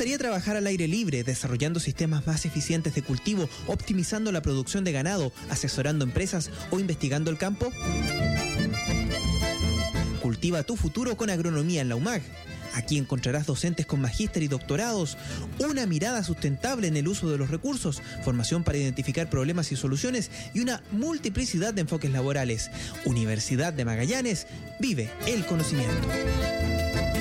gustaría trabajar al aire libre, desarrollando sistemas más eficientes de cultivo, optimizando la producción de ganado, asesorando empresas o investigando el campo? Cultiva tu futuro con agronomía en la UMAG. Aquí encontrarás docentes con magíster y doctorados, una mirada sustentable en el uso de los recursos, formación para identificar problemas y soluciones y una multiplicidad de enfoques laborales. Universidad de Magallanes, vive el conocimiento.